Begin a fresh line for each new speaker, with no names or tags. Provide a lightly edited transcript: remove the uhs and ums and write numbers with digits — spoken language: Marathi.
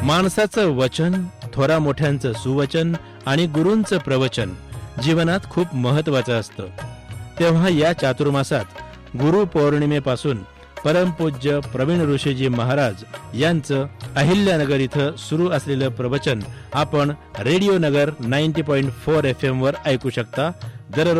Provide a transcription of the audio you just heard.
माणसाचं वचन, थोरा मोठ्यांचं सुवचन आणि गुरूंचं प्रवचन जीवनात खूप महत्वाचं असतं. तेव्हा या चातुर्मासात गुरु पौर्णिमेपासून परमपूज्य प्रवीण ऋषीजी महाराज यांचं अहिल्यानगर इथं सुरू असलेलं प्रवचन आपण रेडिओ नगर 90.4 FM वर ऐकू शकता. दररोज